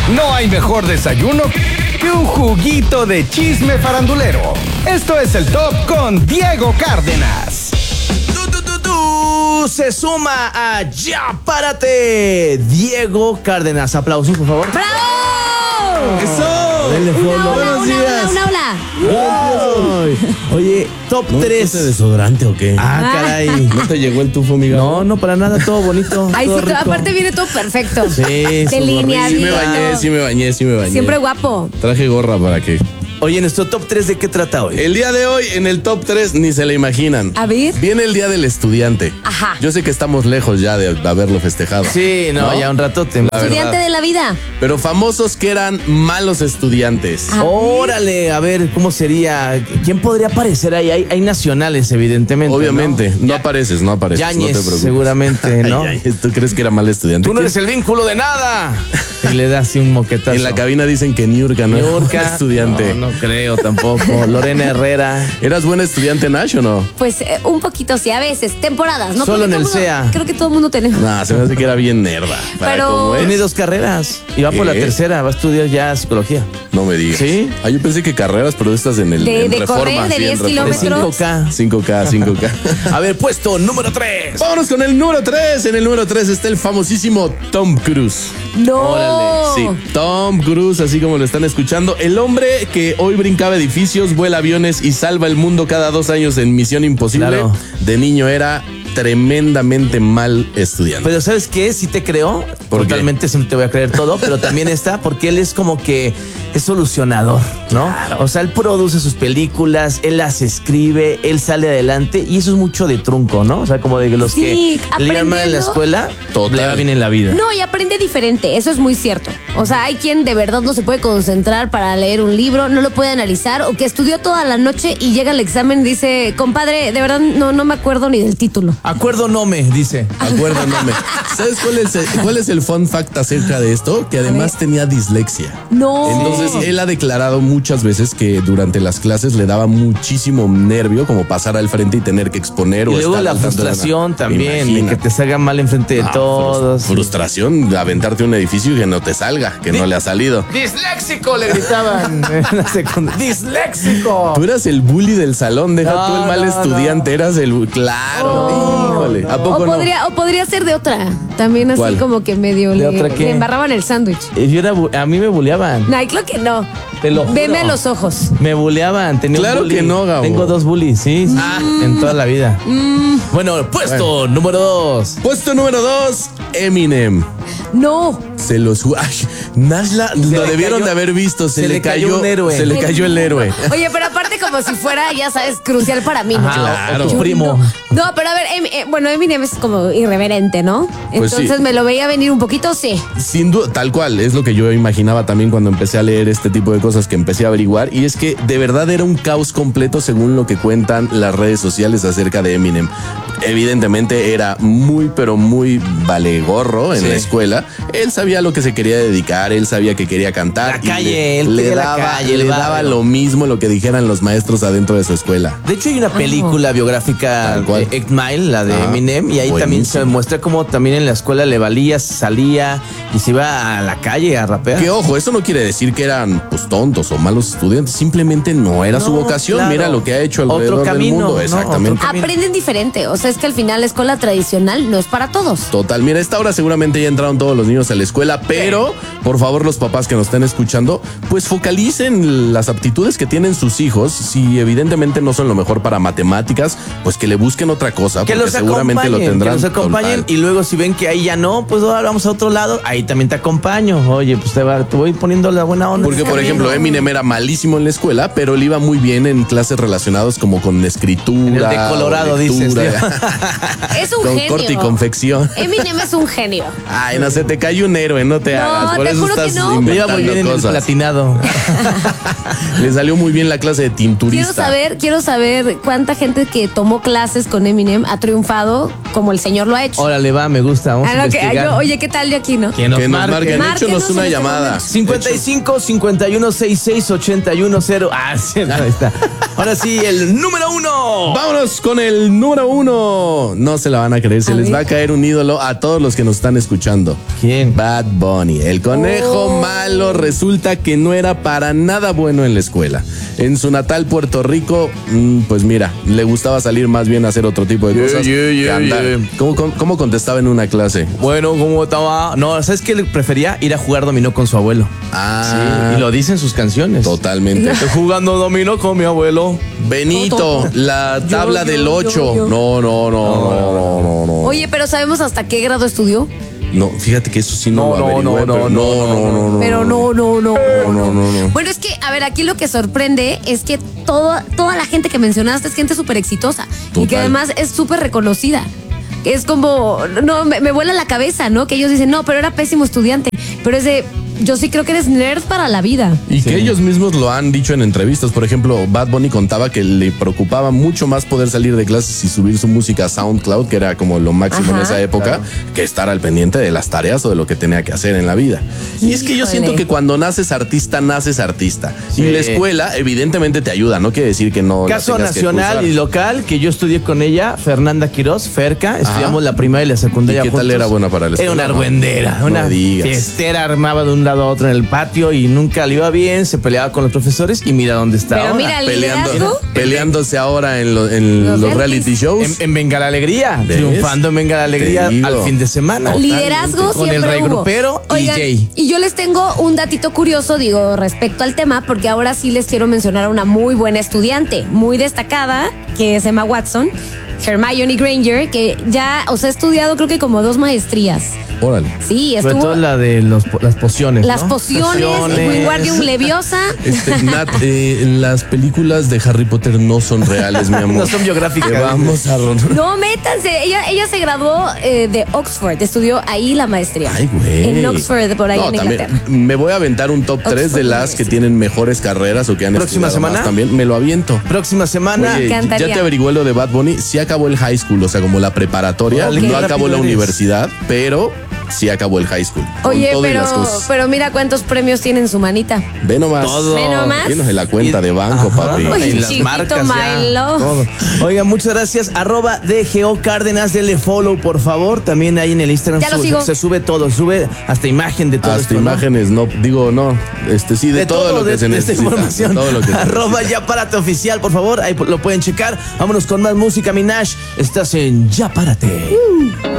No hay mejor desayuno que un juguito de chisme farandulero. Esto es el Top con Diego Cárdenas. Se suma a Ya Párate, Diego Cárdenas. Aplausos, por favor. ¡Bravo! ¡Eso! Denle follow. Buenos días. Una ola. Ay. Oye, top 3. ¿Este desodorante o qué? Ah, caray. ¿No te llegó el tufo, amiga? No, para nada, todo bonito. Ay, todo sí, rico. aparte viene todo perfecto. Sí, Delineadito. Sí me bañé. Siempre guapo. Traje gorra para que... Oye, nuestro top 3, ¿de qué trata hoy? El día de hoy, en el top 3, ni se le imaginan. A ver. Viene el Día del Estudiante. Ajá. Yo sé que estamos lejos ya de haberlo festejado. Sí, no, ya un ratote. La Estudiante verdad. de la vida. Pero famosos que eran malos estudiantes. Ah. Órale, a ver, ¿cómo sería? ¿Quién podría aparecer ahí? Hay nacionales, evidentemente. Obviamente, ¿no? no apareces. Yáñez, no te preocupes. seguramente, ¿no? Yáñez, ¿tú crees que era mal estudiante? Tú no eres el vínculo de nada. Y le das así un moquetazo. En la cabina dicen que Niurka no era buen estudiante. No creo tampoco. Lorena Herrera. ¿Eras buen estudiante, Nash, o no? Pues un poquito, sí, a veces. Temporadas, ¿no? Solo Porque en el todo mundo- SEA. Creo que todo el mundo tenemos. Nah, se me hace que era bien nerda. Para Pero- cómo es. Tiene 2 carreras. Y va por la ¿Qué? tercera. Va a estudiar ya psicología. No me digas. ¿Sí? Ah, yo pensé que carreras, pero estas en el De en Reforma. correr de sí, en 10 Reforma. kilómetros. 5K. 5K. A ver, puesto número 3. Vámonos con el número 3. En el número 3 está el famosísimo Tom Cruise. No. Órale, Sí, Tom Cruise, así como lo están escuchando. El hombre que hoy brincaba edificios, vuela aviones y salva el mundo cada 2 años en Misión Imposible. Claro. De niño era tremendamente mal estudiante. Pero ¿sabes qué? Sí te creo. ¿Por qué? Totalmente siempre te voy a creer todo, pero también está porque él es como que es solucionador, ¿no? O sea, él produce sus películas, él las escribe, él sale adelante y eso es mucho de trunco, ¿no? O sea, como de los Sí, que le iban mal en la aprendiendo. escuela, Total. le va bien en la vida. No, y aprende diferente, eso es muy cierto. O sea, hay quien de verdad no se puede concentrar para leer un libro, no lo puede analizar, o que estudió toda la noche y llega al examen y dice, compadre, de verdad no me acuerdo ni del título. Acuerdo no me, dice. Acuérdame. ¿Sabes cuál es el fun fact acerca de esto? Que además tenía dislexia. No. Entonces, él ha declarado muchas veces que durante las clases le daba muchísimo nervio como pasar al frente y tener que exponer Y o luego estar la al tanto de frustración también, de Imagínate. que te salga mal enfrente de todos. Frustración de aventarte un edificio y que no te salga, que no le ha salido. ¡Disléxico! Le gritaban en la secundaria. ¡Disléxico! Tú eras el bully del salón, deja No, tú el mal no, estudiante, eras el... Claro, híjole. ¿A poco no? O podría ser de otra. También así ¿Cuál? como que medio ¿De le, otra qué? le embarraban el sándwich. A mí me buleaban. No, creo que no. Te lo juro. Veme a los ojos. Me buleaban. Tenía Claro un bully. que no, Gabo. Tengo 2 bullies, sí. En toda la vida. Bueno, puesto número 2. Puesto número 2, Eminem. No. Se los... Ay, Nashla, lo le debieron cayó- de haber visto. Se le cayó un héroe. Se le cayó el héroe. Oye, pero aparte como si fuera, ya sabes, crucial para mí, ¿no? Ajá, Claro. o tu Yo primo. No, pero a ver, bueno, Eminem es como irreverente, ¿no? Pues Entonces sí. me lo veía venir un poquito, sí. Sin duda, tal cual, es lo que yo imaginaba también cuando empecé a leer este tipo de cosas que empecé a averiguar, y es que de verdad era un caos completo según lo que cuentan las redes sociales acerca de Eminem. Evidentemente era muy, pero muy valegorro en Sí. la escuela. Él sabía a lo que se quería dedicar, él sabía que quería cantar. La y calle, él le quería la daba, calle, le el daba barrio. lo mismo lo que dijeran los maestros adentro de su escuela. De hecho, hay una película biográfica Tal cual. de 8 Mile, la de Ajá. Eminem, y ahí también se Buenísimo. muestra cómo también en la escuela le valía, salía y se iba a la calle a rapear. Que ojo, eso no quiere decir que eran pues tontos o malos estudiantes, simplemente no era su No, vocación. claro. Mira lo que ha hecho alrededor Otro camino, del mundo. ¿no? Exactamente. Otro camino. Aprenden diferente. O sea, es que al final la escuela tradicional no es para todos. Total, mira, a esta hora seguramente ya entraron todos los niños a la escuela, pero por favor los papás que nos estén escuchando, pues focalicen las aptitudes que tienen sus hijos. Si evidentemente no son lo mejor para matemáticas, pues que le busquen otra cosa, Que porque los seguramente lo acompañen, tendrán. que los acompañen Total. y luego si ven que ahí ya no, pues ahora vamos a otro lado, ahí también te acompaño. Oye, pues te voy poniendo la buena onda. Porque, por ejemplo, Eminem era malísimo en la escuela, pero le iba muy bien en clases relacionadas como con escritura. En el de Colorado, o dices, Es un con genio. corte y confección. Eminem es un genio. Ay, no se te cayó un héroe, no te No, hagas. Por te eso juro que estás no. Me iba muy bien en inventando el cosas. platinado. Le salió muy bien la clase de cinturista. Quiero saber cuánta gente que tomó clases con Eminem ha triunfado como el señor lo ha hecho. Órale, va, me gusta. Vamos a investigar. Oye, ¿qué tal de aquí, no? Que nos marquen. Échenos una llamada. 55 51 66 810. Ah, sí, ahí está. Ahora sí, el número 1. Vámonos con el número 1. No se la van a creer, se les va a caer un ídolo a todos los que nos están escuchando. ¿Quién? Bad Bunny. El conejo malo resulta que no era para nada bueno en la escuela. En su natal Puerto Rico, pues mira, le gustaba salir más bien a hacer otro tipo de cosas que andar. ¿Cómo contestaba en una clase? Bueno, ¿cómo estaba? No, ¿sabes qué? Le prefería ir a jugar dominó con su abuelo. Ah, Sí, y lo dice en sus canciones. totalmente. Estoy jugando dominó con mi abuelo. Benito, la tabla del 8. No. Oye, pero ¿sabemos hasta qué grado estudió? No, fíjate que eso sí no lo averigüé, no. Pero no. No. Bueno, es que, a ver, aquí lo que sorprende es que toda la gente que mencionaste es gente súper exitosa. Y que Total. además es súper reconocida. Que es como, no, me vuela la cabeza, ¿no? Que ellos dicen, no, pero era pésimo estudiante. Pero es de, yo sí creo que eres nerd para la vida. Y que ellos mismos lo han dicho en entrevistas. Por ejemplo, Bad Bunny contaba que le preocupaba mucho más poder salir de clases y subir su música a SoundCloud, que era como lo máximo en esa época, que estar al pendiente de las tareas o de lo que tenía que hacer en la vida. Y es que yo siento que cuando naces artista. Sí. Y la escuela evidentemente te ayuda, no quiere decir que no. Caso la tengas que nacional cursar. y local, que yo estudié con ella, Fernanda Quiroz, Ferca, estudiamos la primaria y la secundaria ¿Y qué tal juntos. era buena para la Era escuela? una argüendera, No una me digas. fiestera, armaba de un lado a otro en el patio y nunca le iba bien, se peleaba con los profesores y mira dónde está Pero ahora. mira, el liderazgo. Peleándose ahora en los reality shows. En Venga la Alegría, ¿Ves? triunfando en Venga la Alegría Te digo. al fin de semana. Liderazgo Con el siempre Rey hubo. Grupero Oigan, y Jay. y yo les tengo un datito curioso, digo, respecto al tema, porque ahora sí les quiero mencionar a una muy buena estudiante, muy destacada, que se llama Watson, Hermione Granger, que ya, o sea, ha estudiado creo que como 2 maestrías. Órale. Sí, Sobre estuvo... todo la de las pociones. Las ¿no? pociones, Wingardium Leviosa. Nat, las películas de Harry Potter no son reales, mi amor. No son biográficas. Te vamos a No, métanse. Ella se graduó de Oxford, estudió ahí la maestría. Ay, güey. En Oxford, por ahí No, en también Inglaterra. me voy a aventar un top 3 de Oxford las que tienen mejores carreras o que han ¿Próxima estudiado semana? más también. Me lo aviento. Próxima semana. Oye, encantaría. ya te averigué lo de Bad Bunny. Sí acabó el high school, o sea, como la preparatoria. Órale, No qué acabó rápido la eres. universidad, pero sí acabó el high school. Con Oye, todo y las cosas. pero mira cuántos premios tiene en su manita. Ve nomás. Todo. Ve nomás. Llenos de la cuenta de banco, papi. Oye, Y las chiquito, marcas my ya, love. todo. Oigan, muchas gracias. @DGO Cárdenas, denle follow, por favor. También ahí en el Instagram Ya lo sigo. se sube todo, sube hasta imagen de todo Hasta esto, ¿no? imágenes, no, digo, no. Sí, de todo lo que se de esta necesita. información. De todo lo que se Ya Párate Oficial, por favor. Ahí lo pueden checar. Vámonos con más música, Minaj. Estás en Ya Párate.